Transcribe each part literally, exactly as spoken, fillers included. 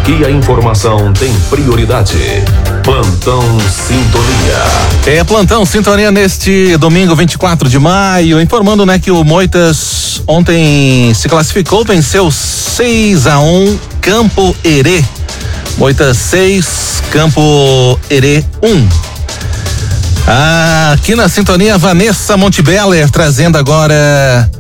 Aqui a informação tem prioridade. Plantão Sintonia. É, Plantão Sintonia neste domingo vinte e quatro de maio, informando, né, que o Moitas ontem se classificou, venceu seis a um Campo Herê. Moitas seis, Campo Herê um. Ah, aqui na Sintonia, Vanessa Montebeller trazendo agora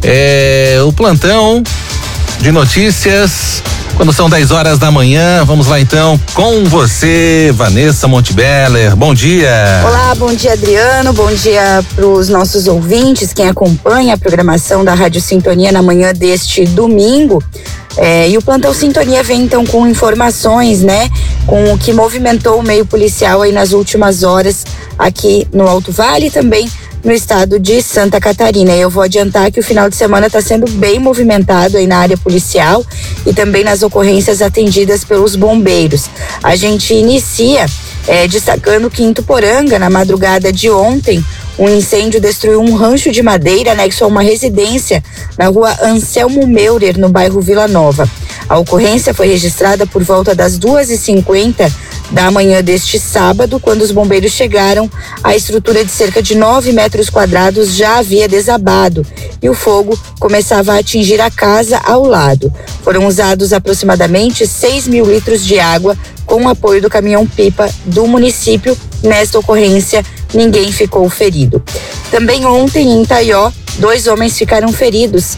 é, o plantão de notícias. Quando são dez horas da manhã, vamos lá então com você, Vanessa Montebeller. Bom dia. Olá, bom dia, Adriano. Bom dia para os nossos ouvintes, quem acompanha a programação da Rádio Sintonia na manhã deste domingo. É, e o Plantão Sintonia vem então com informações, né, com o que movimentou o meio policial aí nas últimas horas aqui no Alto Vale e também no estado de Santa Catarina. Eu vou adiantar que o final de semana está sendo bem movimentado aí na área policial e também nas ocorrências atendidas pelos bombeiros. A gente inicia é, destacando que em Tuporanga, na madrugada de ontem, um incêndio destruiu um rancho de madeira anexo a uma residência na rua Anselmo Meurer, no bairro Vila Nova. A ocorrência foi registrada por volta das duas e cinquenta da manhã deste sábado, quando os bombeiros chegaram. A estrutura de cerca de nove metros quadrados já havia desabado e o fogo começava a atingir a casa ao lado. Foram usados aproximadamente seis mil litros de água com o apoio do caminhão-pipa do município. Nesta ocorrência, ninguém ficou ferido. Também ontem, em Itaió, dois homens ficaram feridos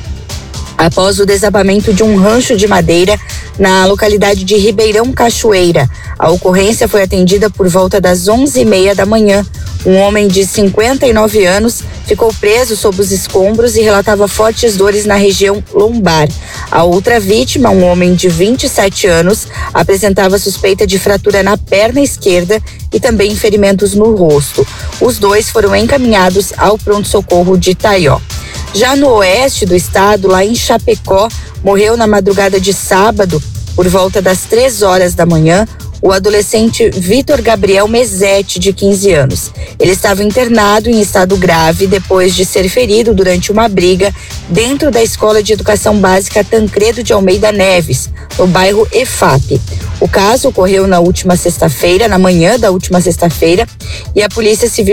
após o desabamento de um rancho de madeira na localidade de Ribeirão Cachoeira. A ocorrência foi atendida por volta das onze e meia da manhã. Um homem de cinquenta e nove anos ficou preso sob os escombros e relatava fortes dores na região lombar. A outra vítima, um homem de vinte e sete anos, apresentava suspeita de fratura na perna esquerda e também ferimentos no rosto. Os dois foram encaminhados ao pronto-socorro de Itaió. Já no oeste do estado, lá em Chapecó, morreu na madrugada de sábado, por volta das três horas da manhã, o adolescente Vitor Gabriel Mezete, de quinze anos. Ele estava internado em estado grave depois de ser ferido durante uma briga dentro da Escola de Educação Básica Tancredo de Almeida Neves, no bairro E F A P. O caso ocorreu na última sexta-feira, na manhã da última sexta-feira, e a Polícia Civil